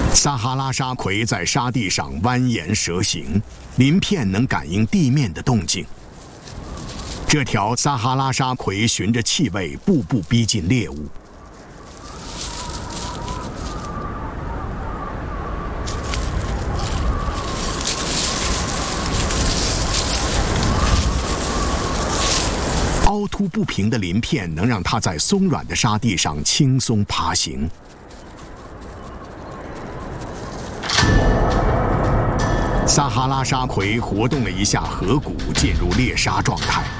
撒哈拉沙葵在沙地上蜿蜒蛇行，鳞片能感应地面的动静。这条撒哈拉沙葵循着气味步步逼近猎物。凹凸不平的鳞片能让它在松软的沙地上轻松爬行。撒哈拉沙葵活动了一下颌骨，进入猎杀状态。